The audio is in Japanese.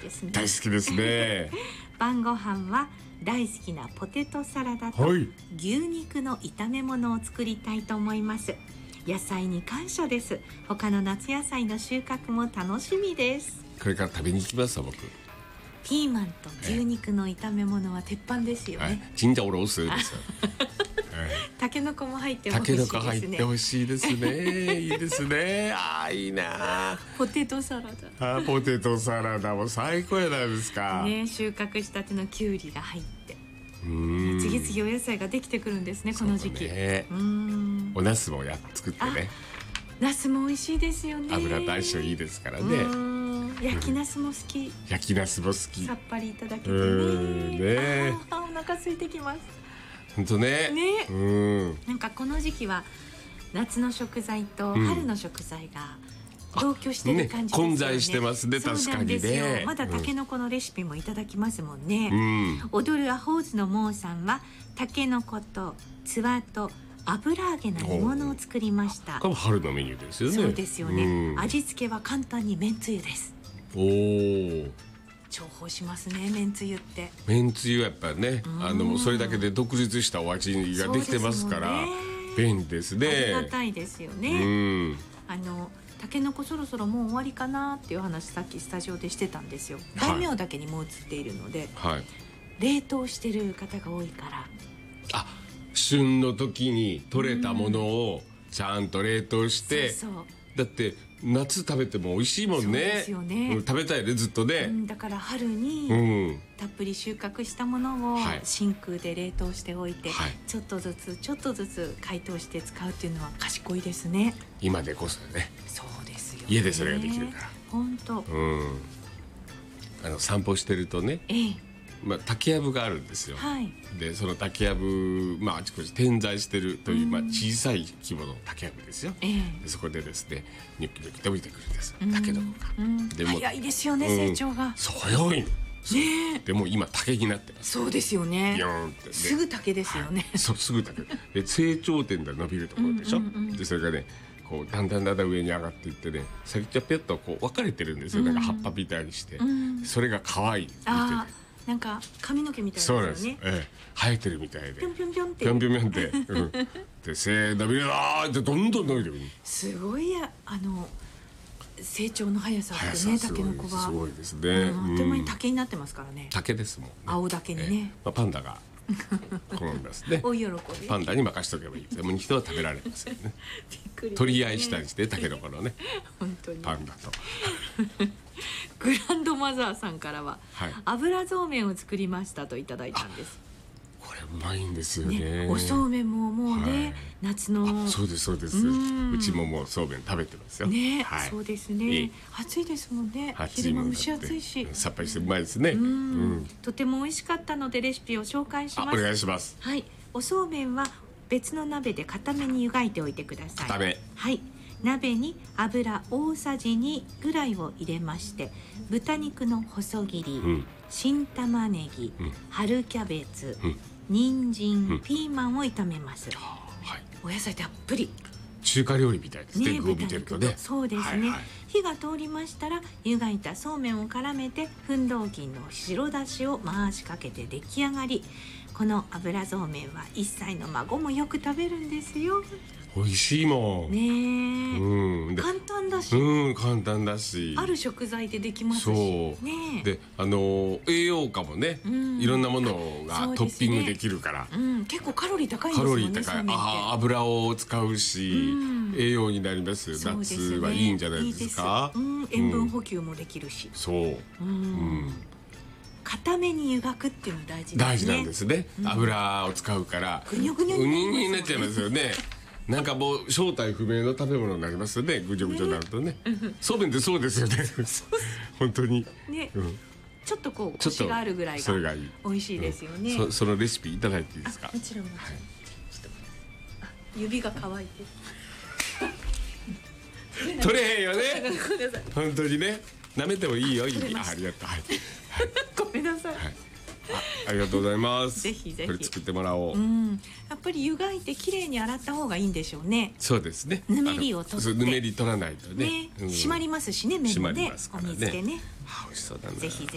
ですね。 大好きですね。 晩ご飯は大好きなポテトサラダと牛肉の炒め物を作りたいと思います。野菜に感謝です。他の夏野菜の収穫も楽しみです。 これから食べに行きますわ僕。 ピーマンと牛肉の炒め物は鉄板ですよね。 チンジャオロースですよ。 タケノコも入ってほしいですね。 タケノコ入ってほしいですね。いいですね。いいな。 ポテトサラダ。 ポテトサラダも最高やないですか。 ね、収穫したてのきゅうりが入って。次々お野菜ができてくるんですね、この時期。 お茄子も作ってね。 茄子も美味しいですよね。 油と相性いいですからね。 焼き茄子も好き。 焼き茄子も好き。 さっぱりいただけてね。お腹空いてきます。 本当ね。 なんかこの時期は夏の食材と春の食材が同居してる感じですよね。 混在してますね。確かにね。 まだタケノコのレシピもいただきますもんね。踊るアホーズのモーさんはタケノコとツワと油揚げの煮物を作りました。 これも春のメニューですよね。 そうですよね。味付けは簡単にめんつゆです。重宝しますね、めんつゆって。 めんつゆはやっぱりね、それだけで独立したお味ができてますから便利ですね。 ありがたいですよね。たけのこそろそろもう終わりかなっていう話さっきスタジオでしてたんですよ。大名だけにもう映っているので、冷凍してる方が多いから。 旬の時に取れたものをちゃんと冷凍して、だって夏食べても美味しいもんね。そうですよね。食べたいね、ずっとね。 だから春にたっぷり収穫したものを真空で冷凍しておいて、ちょっとずつちょっとずつ解凍して使うっていうのは賢いですね。 今でこそね。 そうですよね。 家でそれができるから。 本当。 散歩してるとね、竹やぶがあるんですよ。でその竹やぶ、あちこち点在してるという、小さい規模の竹やぶですよ。でそこでですね、ニョキニョキと降りてくるんです、タケノコが。 でも早いですよね、成長が。 早いの。でも今竹になってます。 そうですよね。 ビヨーンって。 すぐ竹ですよね。 そう、すぐ竹で成長点で伸びるところでしょ。でそれがね、こうだんだん上に上がっていってね、先っちょぴょっとこう分かれてるんですよ。なんか葉っぱみたいにして、それが可愛い。 なんか髪の毛みたいですよね。そうです。生えてるみたいで。 ぴょんぴょんぴょんって。 ぴょんぴょんぴょんって。で伸びるなーってどんどん伸びてくる。 すごい成長の速さってね、タケノコが。 すごいですね。 あっという間に竹になってますからね。 竹ですもん。 青竹にね。 パンダが好んですね。 大喜び。 パンダに任しとけばいい。でも人は食べられますよね。取り合いしたりしてタケノコのね。 本当に。 パンダと。 グランドマザーさんからは、油そうめんを作りましたといただいたんです。 これうまいんですよね。 おそうめんももうね、夏の。 そうですそうです。うちももうそうめん食べてますよ。 ね、そうですね。暑いですもんね。昼間蒸し暑いし。 さっぱりしてうまいですね。 とても美味しかったのでレシピを紹介します。 お願いします。 はい、おそうめんは別の鍋で固めに湯がいておいてください。 固め。 はい。鍋に油大さじ2ぐらいを入れまして、豚肉の細切り、新玉ねぎ、春キャベツ、人参、ピーマンを炒めます。お野菜たっぷり。 中華料理みたいですね。具を見てるとね。 そうですね。火が通りましたら湯がいたそうめんを絡めて奮闘金の白だしを回しかけて出来上がり。この油そうめんは1歳の孫もよく食べるんですよ。 美味しいもんね。簡単だし、 簡単だし、 ある食材でできますしね。 で栄養価もね、いろんなものがトッピングできるから、 結構カロリー高いんですよね。カロリー高い。 油を使うし、栄養になります。夏はいいんじゃないですか。 塩分補給もできるし。固めに湯がくっていうの大事ですね。 大事なんですね。油を使うからぐにょぐにょになっちゃいますよね。なんかもう正体不明の食べ物になりますよね。ぐちょぐちょになるとね。そうめんってそうですよね。本当にね。ちょっとこうコシがあるぐらいが美味しいですよね。 そのレシピいただいていいですか。 もちろん。指が乾いて取れへんよね。本当にね。舐めてもいいよ。指。ありがとう。 ごめんなさい。 ありがとうございます。 ぜひぜひ。 これ作ってもらおう。 やっぱり湯がいてきれいに洗った方がいいんでしょうね。 そうですね。 ぬめりを取って。 ぬめり取らないとね。 締まりますしね、麺もね。お水でね。 美味しそうだな。 ぜひぜひ。